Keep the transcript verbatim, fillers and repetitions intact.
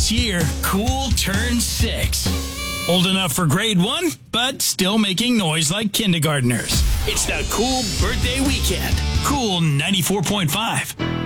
This year, Cool turns six. Old enough for grade one, but still making noise like kindergartners. It's the Cool birthday weekend. Cool ninety-four point five.